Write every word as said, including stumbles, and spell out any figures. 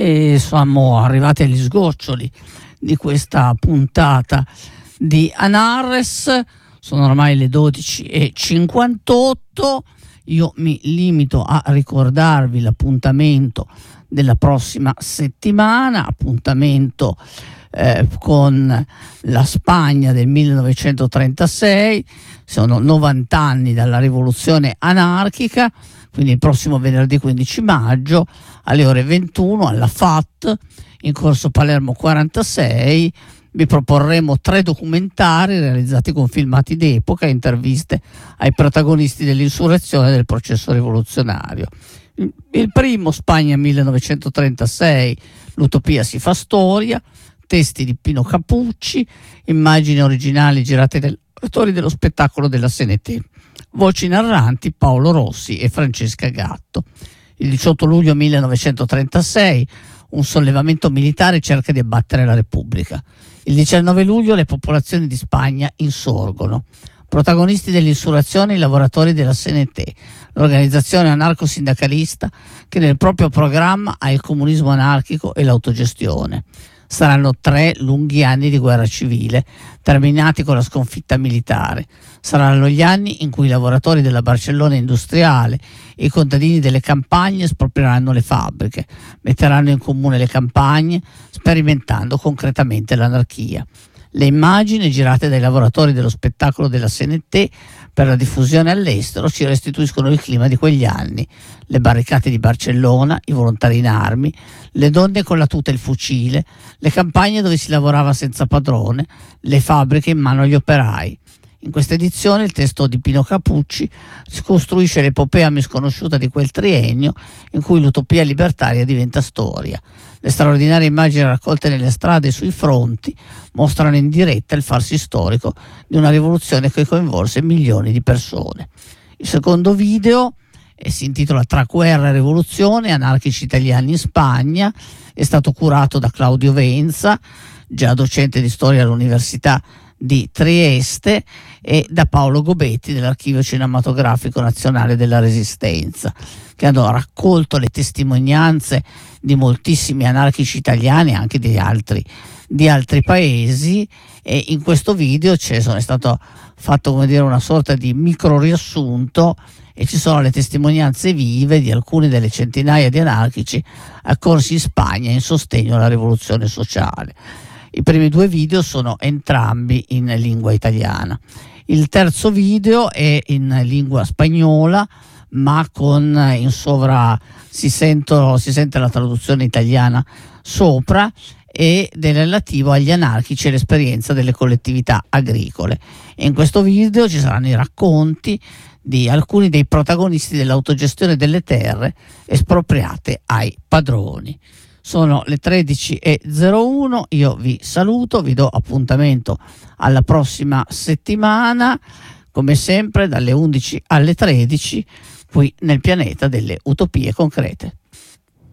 E siamo arrivati agli sgoccioli di questa puntata di Anarres. Sono ormai le dodici e cinquantotto. Io mi limito a ricordarvi l'appuntamento della prossima settimana, appuntamento eh, con la Spagna del millenovecentotrentasei. Sono novanta anni dalla rivoluzione anarchica, quindi il prossimo venerdì quindici maggio alle ore ventuno alla F A T in corso Palermo quarantasei vi proporremo tre documentari realizzati con filmati d'epoca e interviste ai protagonisti dell'insurrezione e del processo rivoluzionario. Il primo, Spagna millenovecentotrentasei, l'utopia si fa storia, testi di Pino Capucci, immagini originali girate dagli autori dello spettacolo della S N T, voci narranti Paolo Rossi e Francesca Gatto. Il diciotto luglio millenovecentotrentasei un sollevamento militare cerca di abbattere la Repubblica. Il diciannove luglio le popolazioni di Spagna insorgono. Protagonisti dell'insurrezione i lavoratori della S N T, l'organizzazione anarco-sindacalista che nel proprio programma ha il comunismo anarchico e l'autogestione. Saranno tre lunghi anni di guerra civile, terminati con la sconfitta militare. Saranno gli anni in cui i lavoratori della Barcellona industriale e i contadini delle campagne esproprieranno le fabbriche, metteranno in comune le campagne, sperimentando concretamente l'anarchia. Le immagini girate dai lavoratori dello spettacolo della S N T per la diffusione all'estero ci restituiscono il clima di quegli anni: le barricate di Barcellona, i volontari in armi, le donne con la tuta e il fucile, le campagne dove si lavorava senza padrone, le fabbriche in mano agli operai. In questa edizione il testo di Pino Capucci ricostruisce l'epopea misconosciuta di quel triennio in cui l'utopia libertaria diventa storia. Le straordinarie immagini raccolte nelle strade e sui fronti mostrano in diretta il farsi storico di una rivoluzione che coinvolse milioni di persone. Il secondo video e si intitola Tra guerra e rivoluzione, anarchici italiani in Spagna, è stato curato da Claudio Venza, già docente di storia all'Università di Trieste, e da Paolo Gobetti dell'Archivio Cinematografico Nazionale della Resistenza, che hanno raccolto le testimonianze di moltissimi anarchici italiani, anche di altri, di altri paesi, e in questo video c'è, è stato fatto, come dire, una sorta di micro riassunto e ci sono le testimonianze vive di alcune delle centinaia di anarchici accorsi in Spagna in sostegno alla rivoluzione sociale. I primi due video sono entrambi in lingua italiana. Il terzo video è in lingua spagnola, ma con in sovra si, sento, si sente la traduzione italiana sopra, ed è relativo agli anarchici e l'esperienza delle collettività agricole. E in questo video ci saranno i racconti di alcuni dei protagonisti dell'autogestione delle terre espropriate ai padroni. Sono le tredici e zero uno, io vi saluto, vi do appuntamento alla prossima settimana, come sempre dalle undici alle tredici, qui nel pianeta delle utopie concrete.